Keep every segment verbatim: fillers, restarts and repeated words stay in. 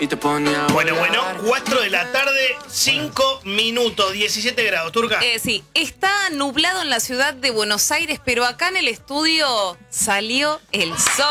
Y te pone a Bueno, volar. bueno, cuatro de la tarde, cinco minutos, diecisiete grados, Turca. Eh, sí, está nublado en la ciudad de Buenos Aires, pero acá en el estudio salió el sol.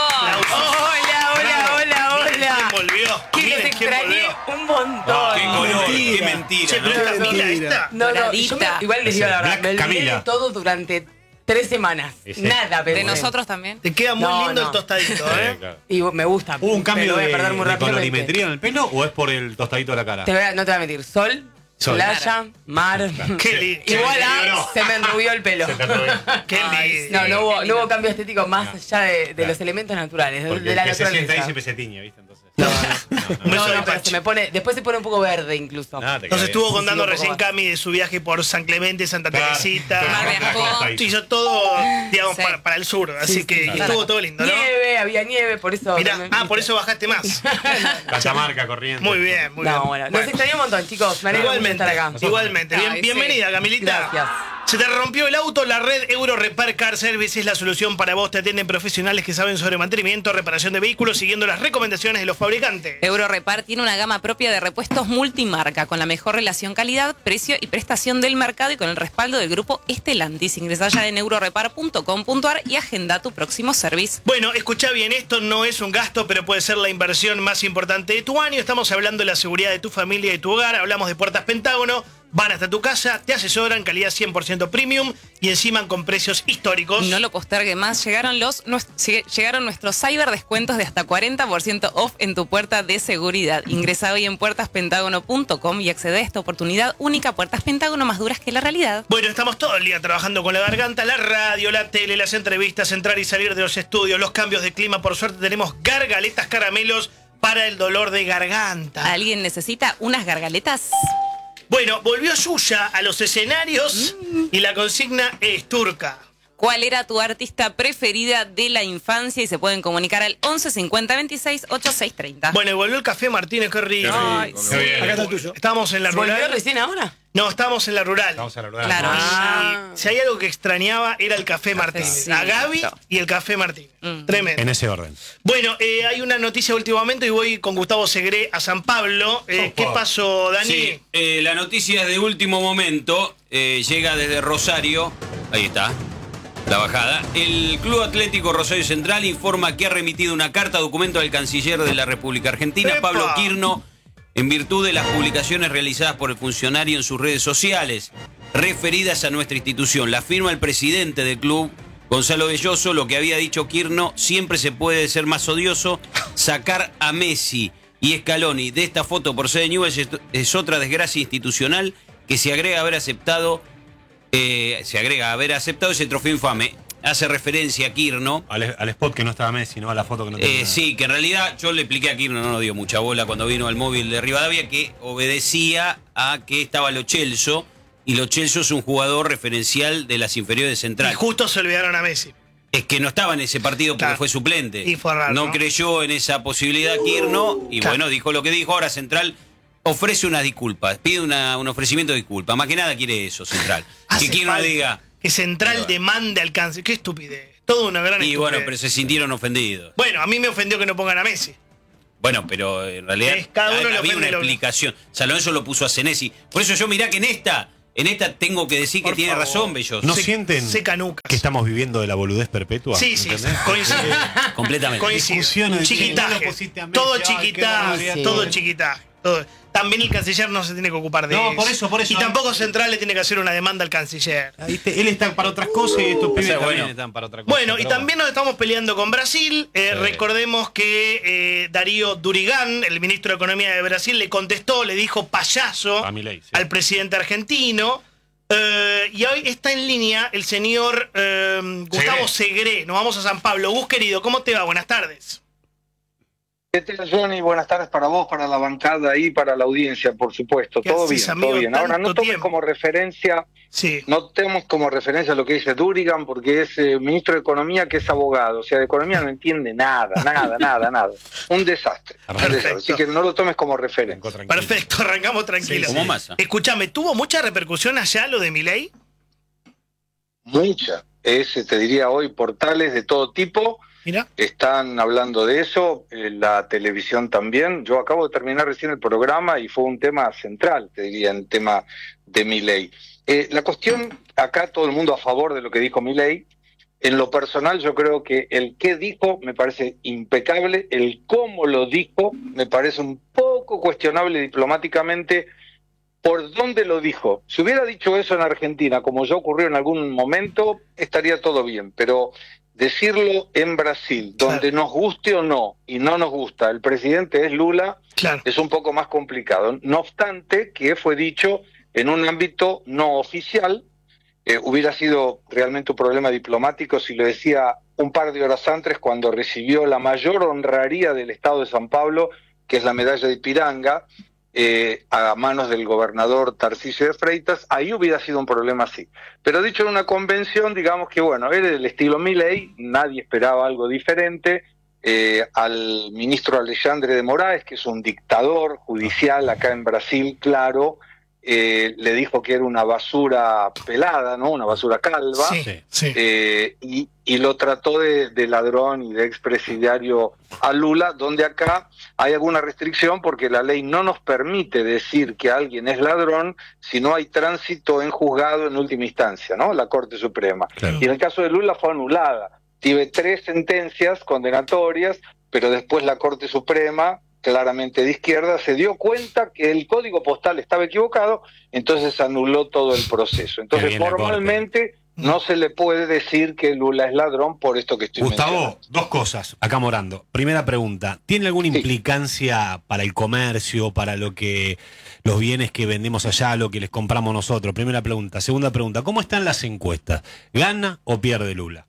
Hola, hola, hola, Miren quién hola. volvió. Que los Miren quién extrañé volvió. un montón. Qué color, mentira. qué mentira. Che, ¿no? pero es Camila Mentira. esta. No, no, yo Doradita. me- igual les digo la verdad, Black me olvidé Camila. de todo durante tres semanas. Ese. Nada, pero De nosotros también. Te queda muy No, lindo no. el tostadito, ¿eh? Claro. Y me gusta. ¿Hubo un cambio pero voy a de, perder muy de rápidamente. colorimetría en el pelo o es por el tostadito de la cara? Te voy a- no te voy a mentir. Sol, Sol. playa, mar. Qué lindo. Igual Se a, deterioró. se me enrubió el pelo. Se te arruinó. Qué Ay, lindo. no, no hubo, qué no lindo. hubo cambio estético más No. allá de, de Claro. los elementos naturales, de, Porque de la el que se sienta ahí naturaleza. siempre se tiñe, ¿viste? Entonces. No, no, Un no. beso No, de no, pero Pachi. se me pone, después se pone un poco verde incluso. Nada, te Nos cae estuvo bien. contando Sí, un poco recién más. Cami de su viaje por San Clemente, Santa Claro. Teresita. Mar de La costa Ajó. ahí. Hizo todo, digamos, Sí. para, para el sur. Así Sí, que sí, y claro. estuvo todo lindo, ¿no? Nieve, había nieve, por eso. Mirá, me- ah, por eso bajaste más. Catamarca corriendo. Muy bien, muy No, bien. bueno, nos Bueno, extrañó un montón, chicos. Me alegro mucho de igualmente, estar acá. igualmente. Bien- Ay, bienvenida, sí. Camilita. Gracias. Se te rompió el auto, la red Euro Repar Car Service es la solución para vos. Te atienden profesionales que saben sobre mantenimiento, reparación de vehículos, siguiendo las recomendaciones de los fabricantes. Eurorepar tiene una gama propia de repuestos multimarca con la mejor relación calidad, precio y prestación del mercado y con el respaldo del grupo Estelantis. Ingresa ya en eurorepar punto com punto ar y agenda tu próximo service. Bueno, escucha bien, esto no es un gasto, pero puede ser la inversión más importante de tu año. Estamos hablando de la seguridad de tu familia y de tu hogar. Hablamos de Puertas Pentágono. Van hasta tu casa, te asesoran, calidad cien por ciento premium y encima con precios históricos. No lo postergue más, llegaron los nues- lleg- llegaron nuestros cyber descuentos de hasta cuarenta por ciento off en tu puerta de seguridad. Ingresa hoy en puertas pentágono punto com y accede a esta oportunidad única. Puertas Pentágono, más duras que la realidad. Bueno, estamos todo el día trabajando con la garganta, la radio, la tele, las entrevistas, entrar y salir de los estudios, los cambios de clima. Por suerte tenemos gargaletas caramelos para el dolor de garganta. ¿Alguien necesita unas gargaletas? Bueno, volvió Yuya a los escenarios y la consigna es turca. ¿Cuál era tu artista preferida de la infancia? Y se pueden comunicar al once cincuenta veintiséis ochenta y seis treinta. Bueno, y volvió el Café Martínez, qué rico. Ay, Qué bien. Acá está el tuyo. Estábamos en la ¿Volvió rural. recién ahora? No, estábamos en la rural. Vamos a la rueda. Claro. Ah. Y si hay algo que extrañaba era el Café Martínez. Cafecito. A Gaby y el Café Martínez. Mm. Tremendo. En ese orden. Bueno, eh, hay una noticia último momento y voy con Gustavo Segre a San Pablo. Eh, Opa. ¿Qué pasó, Dani? Sí, eh, la noticia es de último momento, eh, llega desde Rosario, ahí está, la bajada. El Club Atlético Rosario Central informa que ha remitido una carta documento al canciller de la República Argentina, ¡Epa! Pablo Quirno, en virtud de las publicaciones realizadas por el funcionario en sus redes sociales, referidas a nuestra institución. La firma el presidente del club, Gonzalo Belloso. Lo que había dicho Quirno: siempre se puede ser más odioso. Sacar a Messi y Scaloni de esta foto por ser de Newell's es, es otra desgracia institucional que se agrega a haber aceptado eh, se agrega a haber aceptado ese trofeo infame. Hace referencia a Quirno. Al, al spot que no estaba Messi, ¿no? A la foto que no tenía. Eh, sí, que en realidad yo le expliqué a Quirno, no nos dio mucha bola cuando vino al móvil de Rivadavia, que obedecía a que estaba Lo Celso, y Lo Celso es un jugador referencial de las inferiores de Y Central. justo se olvidaron a Messi. Es que no estaba en ese partido porque Claro. fue suplente. Y fue raro, no, ¿no? creyó en esa posibilidad Quirno y Claro. bueno, dijo lo que dijo. Ahora Central ofrece unas disculpas, pide una- un ofrecimiento de disculpas. Más que nada quiere eso, Central. Hace que Quirno falta diga. Que Central Pero- demande alcance. Qué estupidez. Toda una gran Y estupidez. bueno, pero se sintieron ofendidos. Bueno, a mí me ofendió que no pongan a Messi. Bueno, pero en realidad Es, cada uno le había ofende una lo- explicación. San Lorenzo lo puso a Senesi. Por eso yo mirá que en esta, en esta tengo que decir que Por tiene favor. razón, Bellos. ¿No Se- sienten se canucas. que estamos viviendo de la boludez perpetua? Sí, sí, ¿Entendés? coincido. Completamente. Coincido. Discusiones de que no Chiquitaje. lo pusiste a Messi, Todo ay, qué chiquitaje. barbaridad, Sí. Todo sí. chiquitaje. Todo. También el canciller no se tiene que ocupar de No, eso. por eso, por eso. Y tampoco Central le tiene que hacer una demanda al canciller. Ahí te- él está para otras cosas y estos pibes sea, también bueno. están para otra cosa. Bueno, y pero también nos estamos peleando con Brasil. Eh, Sí. Recordemos que eh, Darío Durigán, el ministro de Economía de Brasil, le contestó, le dijo payaso A Milei, sí. al presidente argentino. Eh, y hoy está en línea el señor eh, Gustavo Segre. Nos vamos a San Pablo. Gus, querido, ¿cómo te va? Buenas tardes. ¿Qué tal, Johnny? Buenas tardes para vos, para la bancada y para la audiencia, por supuesto. ¿Qué Todo haces, bien, amigo, todo bien. Ahora, no tanto tomes tiempo? como referencia, Sí. no tomemos como referencia lo que dice Durigan, porque es eh, ministro de Economía que es abogado. O sea, de economía no entiende nada, nada, nada, nada. Un desastre. Un Perfecto. desastre. Así que no lo tomes como referencia. Arrancó tranquilo. Perfecto, arrancamos tranquilos. Como Massa. Escúchame, ¿tuvo mucha repercusión allá lo de Milei? Mucha. Es, te diría hoy, portales de todo tipo Mira. Están hablando de eso, eh, la televisión también. Yo acabo de terminar recién el programa y fue un tema central, te diría, el tema de Milei. Eh, la cuestión, acá todo el mundo a favor de lo que dijo Milei. En lo personal yo creo que el qué dijo me parece impecable, el cómo lo dijo me parece un poco cuestionable diplomáticamente. ¿Por dónde lo dijo? Si hubiera dicho eso en Argentina, como ya ocurrió en algún momento, estaría todo bien, pero decirlo en Brasil, donde Claro. nos guste o no, y no nos gusta, el presidente es Lula, Claro. es un poco más complicado. No obstante, que fue dicho en un ámbito no oficial, eh, hubiera sido realmente un problema diplomático si lo decía un par de horas antes, cuando recibió la mayor honraría del Estado de San Pablo, que es la medalla de Ipiranga, eh, a manos del gobernador Tarcisio de Freitas. Ahí hubiera sido un problema así. Pero dicho en una convención, digamos que bueno, era del estilo Milei, nadie esperaba algo diferente. Eh, al ministro Alexandre de Moraes, que es un dictador judicial acá en Brasil, claro, eh, le dijo que era una basura pelada, ¿no? Una basura calva. Sí, Sí. sí. Eh, y, y lo trató de, de ladrón y de expresidiario a Lula, donde acá hay alguna restricción porque la ley no nos permite decir que alguien es ladrón si no hay tránsito en juzgado en última instancia, ¿no? La Corte Suprema. Claro. Y en el caso de Lula fue anulada. Tiene tres sentencias condenatorias, pero después la Corte Suprema, claramente de izquierda, se dio cuenta que el código postal estaba equivocado, entonces anuló todo el proceso. Entonces, bien la formalmente no se le puede decir que Lula es ladrón por esto que estoy Gustavo, mencionando. dos cosas, acá Morando. Primera pregunta, ¿tiene alguna Sí. implicancia para el comercio, para lo que los bienes que vendemos allá, lo que les compramos nosotros? Primera pregunta. Segunda pregunta, ¿cómo están las encuestas? ¿Gana o pierde Lula?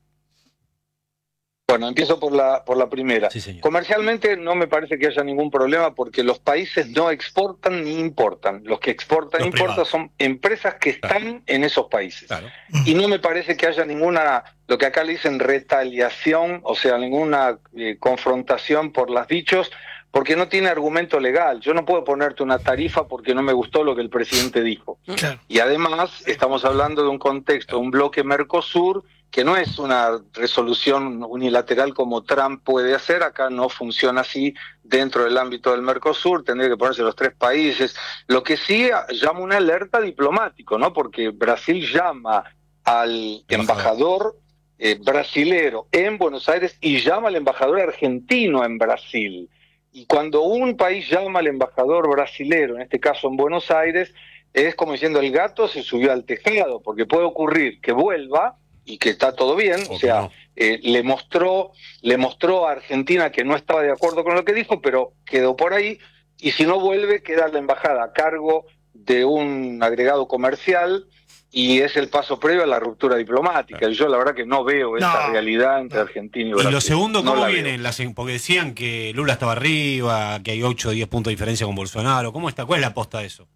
Bueno, empiezo por la, por la primera. Sí, señor. Comercialmente no me parece que haya ningún problema porque los países no exportan ni importan. Los que exportan e Los importan privados. son empresas que están Claro. en esos países. Claro. Y no me parece que haya ninguna, lo que acá le dicen retaliación, o sea, ninguna eh, confrontación por las dichos, porque no tiene argumento legal. Yo no puedo ponerte una tarifa porque no me gustó lo que el presidente dijo. Claro. Y además estamos hablando de un contexto, un bloque Mercosur, que no es una resolución unilateral como Trump puede hacer. Acá no funciona así dentro del ámbito del Mercosur, tendría que ponerse los tres países. Lo que sí llama una alerta diplomático, ¿no? Porque Brasil llama al embajador eh, brasilero en Buenos Aires y llama al embajador argentino en Brasil. Y cuando un país llama al embajador brasilero, en este caso en Buenos Aires, es como diciendo el gato se subió al tejado, porque puede ocurrir que vuelva y que está todo bien, O o que sea, no. eh, le mostró le mostró a Argentina que no estaba de acuerdo con lo que dijo, pero quedó por ahí, y si no vuelve, queda la embajada a cargo de un agregado comercial, y es el paso previo a la ruptura diplomática. Y yo la verdad que no veo esa No. realidad entre Argentina y Y Brasil. lo segundo, No ¿cómo la vienen veo. las en- porque decían que Lula estaba arriba, que hay ocho o diez puntos de diferencia con Bolsonaro. ¿Cómo está? ¿Cuál es la aposta de eso?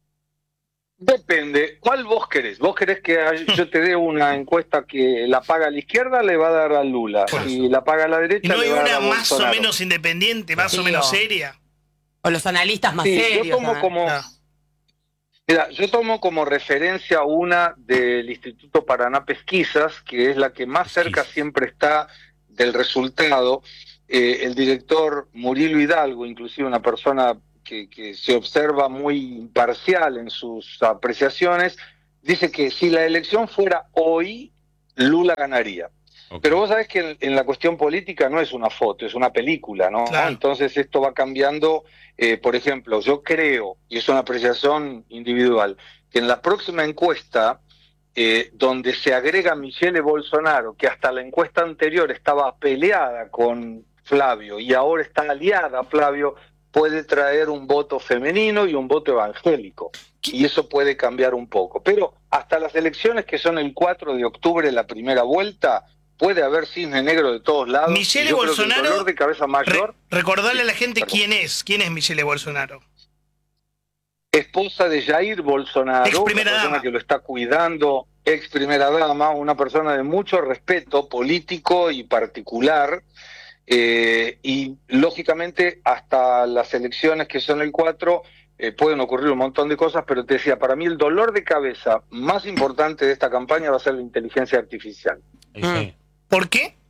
Depende, ¿cuál vos querés? ¿Vos querés que yo te dé una encuesta que la paga a la izquierda, le va a dar a Lula? Por Si la paga a la derecha, ¿Y no le hay va a dar una a más o Bolsonaro. menos independiente, más Sí, o menos o- seria? O los analistas más Sí, serios. yo tomo ¿no? como, No. mira, yo tomo como referencia una del Instituto Paraná Pesquisas, que es la que más cerca Pesquisas. siempre está del resultado. Eh, el director Murilo Hidalgo, inclusive una persona que, que se observa muy imparcial en sus apreciaciones, dice que si la elección fuera hoy, Lula ganaría. Ok. Pero vos sabés que en, en la cuestión política no es una foto, es una película, ¿no? Claro. Entonces esto va cambiando. Eh, por ejemplo, yo creo, y es una apreciación individual, que en la próxima encuesta, eh, donde se agrega Michele Bolsonaro, que hasta la encuesta anterior estaba peleada con Flavio y ahora está aliada a Flavio, puede traer un voto femenino y un voto evangélico. Y eso puede cambiar un poco. Pero hasta las elecciones, que son el cuatro de octubre, la primera vuelta, puede haber cisne negro de todos lados. Michele Y yo creo que Bolsonaro, el dolor de cabeza mayor, Re- recordarle a la gente Perdón. quién es. ¿Quién es Michele Bolsonaro? esposa de Jair Bolsonaro, Ex primera una persona dama. que lo está cuidando, ex primera dama, una persona de mucho respeto político y particular, eh, y lógicamente hasta las elecciones que son el cuatro, eh, pueden ocurrir un montón de cosas, pero te decía, para mí el dolor de cabeza más importante de esta campaña va a ser la inteligencia artificial. Ahí sí. ¿Por qué?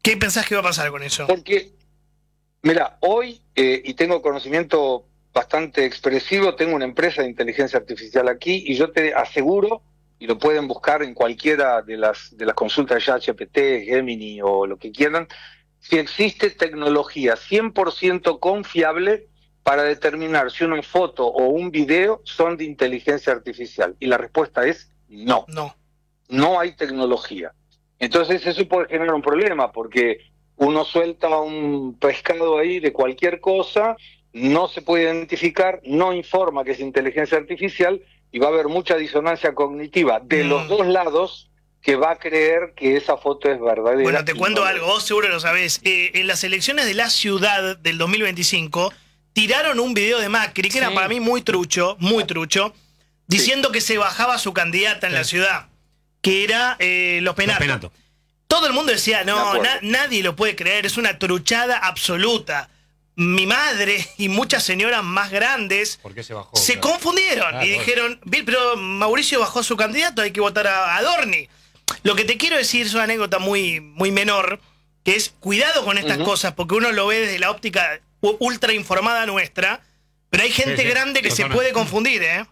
¿Qué pensás que va a pasar con eso? Porque, mira, hoy, eh, y tengo conocimiento bastante expresivo, tengo una empresa de inteligencia artificial aquí y yo te aseguro, y lo pueden buscar en cualquiera de las, de las consultas de ChatGPT, Gemini o lo que quieran, si existe tecnología cien por ciento confiable para determinar si una foto o un video son de inteligencia artificial. Y la respuesta es no. No. No hay tecnología. Entonces eso puede generar un problema, porque uno suelta un pescado ahí de cualquier cosa, no se puede identificar, no informa que es inteligencia artificial, y va a haber mucha disonancia cognitiva de mm. los dos lados, que va a creer que esa foto es verdadera. Bueno, te cuento no algo, vos seguro lo sabés. Eh, en las elecciones de la ciudad del dos mil veinticinco, tiraron un video de Macri, que sí. era para mí muy trucho, muy trucho, diciendo sí. que se bajaba su candidata en sí. la ciudad, que era eh, Los Penato. Los Penato. Todo el mundo decía, no, na nadie lo puede creer, es una truchada absoluta. Mi madre y muchas señoras más grandes ¿Por qué se, bajó, se claro. confundieron claro, y dijeron, pero Mauricio bajó a su candidato, hay que votar a, a Dorni. Lo que te quiero decir es una anécdota muy, muy menor, que es cuidado con estas uh-huh. cosas, porque uno lo ve desde la óptica ultra informada nuestra, pero hay gente sí, sí, grande que totalmente. se puede confundir, ¿eh?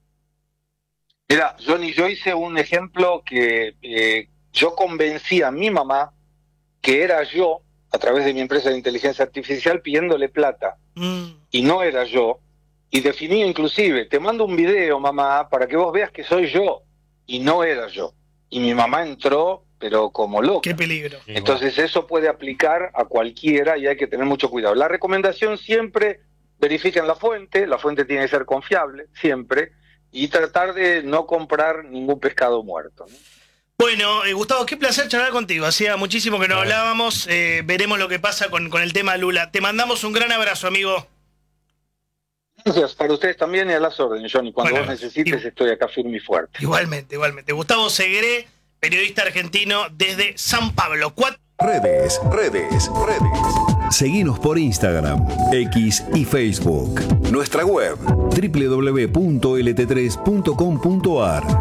Mira, Johnny, yo hice un ejemplo que eh, yo convencí a mi mamá que era yo, a través de mi empresa de inteligencia artificial, pidiéndole plata. Mm. Y no era yo. Y definí inclusive, te mando un video, mamá, para que vos veas que soy yo. Y no era yo. Y mi mamá entró, pero como loca. ¡Qué peligro! Entonces eso puede aplicar a cualquiera y hay que tener mucho cuidado. La recomendación siempre, verifiquen la fuente, la fuente tiene que ser confiable, siempre, y tratar de no comprar ningún pescado muerto, ¿no? Bueno, eh, Gustavo, qué placer charlar contigo. Hacía muchísimo que no hablábamos. Eh, veremos lo que pasa con, con el tema Lula. Te mandamos un gran abrazo, amigo. Gracias, para ustedes también y a las órdenes, Johnny. Cuando bueno, vos necesites, y, estoy acá firme y fuerte. Igualmente, igualmente. Gustavo Segre, periodista argentino desde San Pablo. Cuatro... Redes, redes, redes. Seguinos por Instagram, X y Facebook. Nuestra web, doble u doble u doble u punto ele te tres punto com punto a r.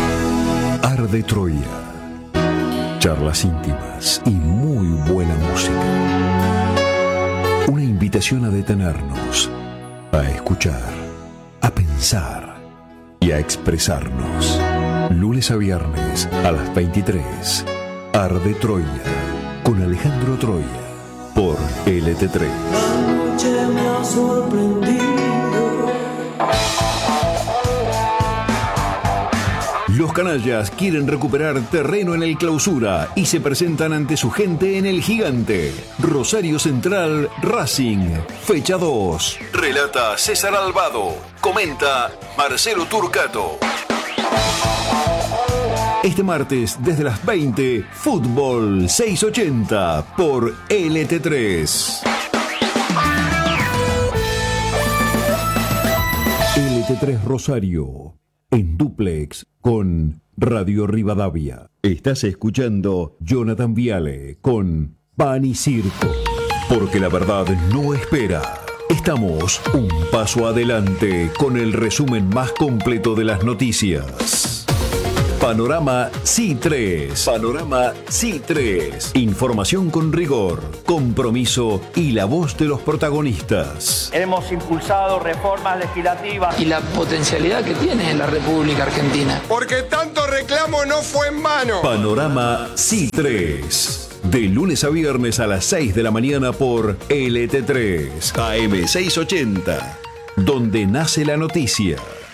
Arde Troya. Charlas íntimas y muy buena música. Una invitación a detenernos, a escuchar, a pensar y a expresarnos. Lunes a viernes a las veintitrés. Arde Troya con Alejandro Troya por ele te tres. Anoche me ha sorprendido. Los canallas quieren recuperar terreno en el Clausura y se presentan ante su gente en el Gigante. Rosario Central Racing, fecha dos. Relata César Albado. Comenta Marcelo Turcato. Este martes, desde las veinte, Fútbol seiscientos ochenta por ele te tres. ele te tres Rosario, en dúplex con Radio Rivadavia. Estás escuchando Jonathan Viale con Pan y Circo. Porque la verdad no espera. Estamos un paso adelante con el resumen más completo de las noticias. Panorama C I tres. Panorama C I tres. Información con rigor, compromiso y la voz de los protagonistas. Hemos impulsado reformas legislativas. Y la potencialidad que tiene la República Argentina. Porque tanto reclamo no fue en vano. Panorama C I tres. De lunes a viernes a las seis de la mañana por ele te tres. A eme seiscientos ochenta. Donde nace la noticia.